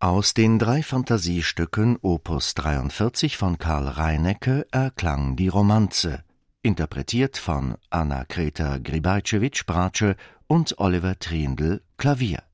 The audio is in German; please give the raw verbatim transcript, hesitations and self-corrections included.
Aus den drei Fantasiestücken Opus dreiundvierzig von Karl Reinecke erklang die Romanze, interpretiert von Anna-Greta Gribajewitsch-Bratsche und Oliver Triendl, Klavier.